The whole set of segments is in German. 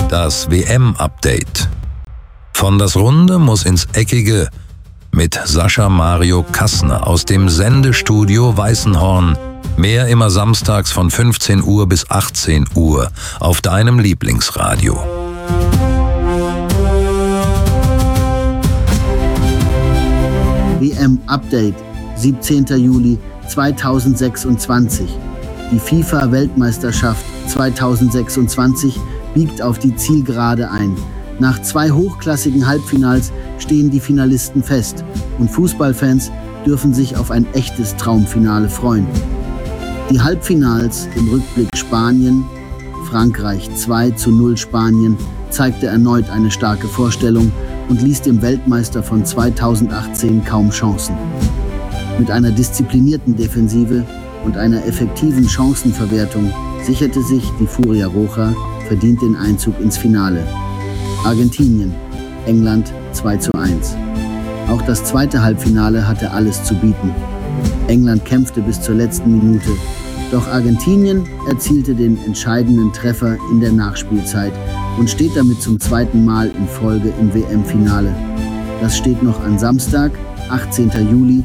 Das WM-Update. Von das Runde muss ins Eckige mit Sascha Mario Kassner aus dem Sendestudio Weißenhorn. Mehr immer samstags von 15 Uhr bis 18 Uhr auf deinem Lieblingsradio. WM-Update, 17. Juli 2026. Die FIFA-Weltmeisterschaft 2026 biegt auf die Zielgerade ein. Nach 2 hochklassigen Halbfinals stehen die Finalisten fest und Fußballfans dürfen sich auf ein echtes Traumfinale freuen. Die Halbfinals im Rückblick Spanien, Frankreich 2:0 Spanien, zeigte erneut eine starke Vorstellung und ließ dem Weltmeister von 2018 kaum Chancen. Mit einer disziplinierten Defensive und einer effektiven Chancenverwertung sicherte sich die Furia Roja verdient den Einzug ins Finale. Argentinien, England 2:1. Auch das zweite Halbfinale hatte alles zu bieten. England kämpfte bis zur letzten Minute, doch Argentinien erzielte den entscheidenden Treffer in der Nachspielzeit und steht damit zum zweiten Mal in Folge im WM-Finale. Das steht noch an Samstag, 18. Juli,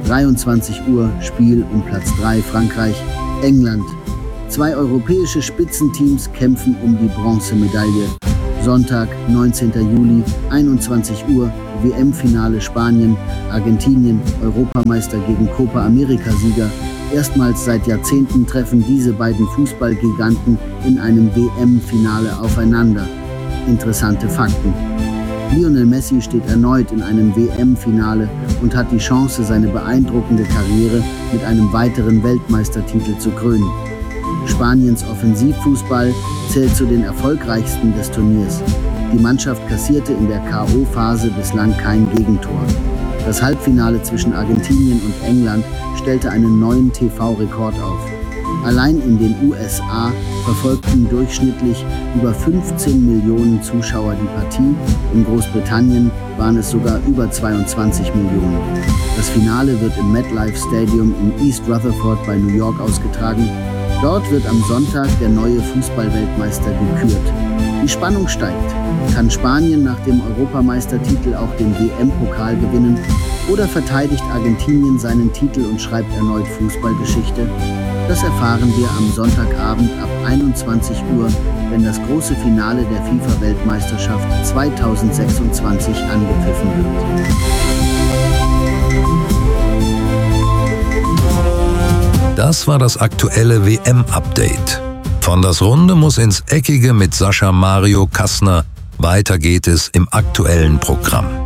23 Uhr, Spiel um Platz 3 Frankreich, England. 2 europäische Spitzenteams kämpfen um die Bronzemedaille. Sonntag, 19. Juli, 21 Uhr, WM-Finale Spanien, Argentinien, Europameister gegen Copa America-Sieger. Erstmals seit Jahrzehnten treffen diese beiden Fußballgiganten in einem WM-Finale aufeinander. Interessante Fakten. Lionel Messi steht erneut in einem WM-Finale und hat die Chance, seine beeindruckende Karriere mit einem weiteren Weltmeistertitel zu krönen. Spaniens Offensivfußball zählt zu den erfolgreichsten des Turniers. Die Mannschaft kassierte in der K.O.-Phase bislang kein Gegentor. Das Halbfinale zwischen Argentinien und England stellte einen neuen TV-Rekord auf. Allein in den USA verfolgten durchschnittlich über 15 Millionen Zuschauer die Partie. In Großbritannien waren es sogar über 22 Millionen. Das Finale wird im MetLife Stadium in East Rutherford bei New York ausgetragen. Dort wird am Sonntag der neue Fußballweltmeister gekürt. Die Spannung steigt. Kann Spanien nach dem Europameistertitel auch den WM-Pokal gewinnen? Oder verteidigt Argentinien seinen Titel und schreibt erneut Fußballgeschichte? Das erfahren wir am Sonntagabend ab 21 Uhr, wenn das große Finale der FIFA-Weltmeisterschaft 2026 angepfiffen wird. Das war das aktuelle WM-Update. Von das Runde muss ins Eckige mit Sascha Mario Kassner. Weiter geht es im aktuellen Programm.